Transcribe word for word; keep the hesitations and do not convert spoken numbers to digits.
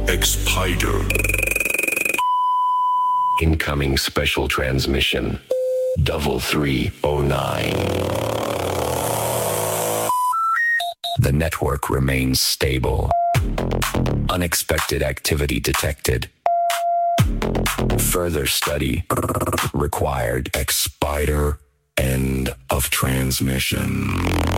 X-Spider. Incoming special transmission. Double three oh nine. The network remains stable. Unexpected activity detected. Further study required. X-Spider. End of transmission.